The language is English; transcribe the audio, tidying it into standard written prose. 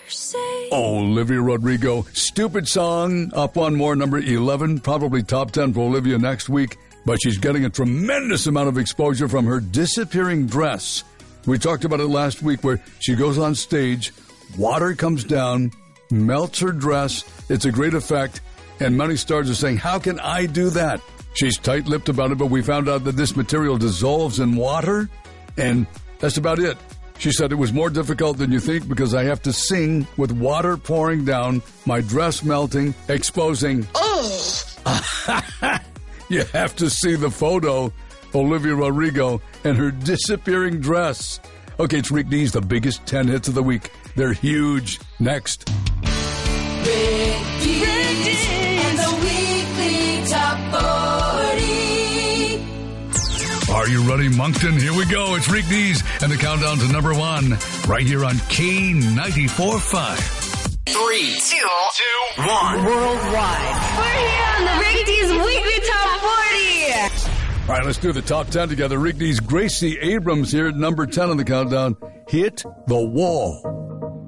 Olivia Rodrigo, Stupid Song, up one more, number 11, probably top 10 for Olivia next week, but she's getting a tremendous amount of exposure from her disappearing dress. We talked about it last week where she goes on stage, water comes down, melts her dress, it's a great effect, and many stars are saying, how can I do that? She's tight-lipped about it, but we found out that this material dissolves in water, and that's about it. She said it was more difficult than you think because I have to sing with water pouring down, my dress melting, exposing. Oh! You have to see the photo, Olivia Rodrigo and her disappearing dress. Okay, it's Rick D's The Biggest 10 Hits of the Week. They're huge. Next. Rick D's and the Weekly Top 40. Are you ready, Moncton? Here we go. It's Rick D's and the countdown to number 1 right here on K94.5. 3, 2, 1. Worldwide. We're here on the Rick D's Weekly Top 40. All right, let's do the top 10 together. Rick D's Gracie Abrams here at number 10 on the countdown. Hit the Wall.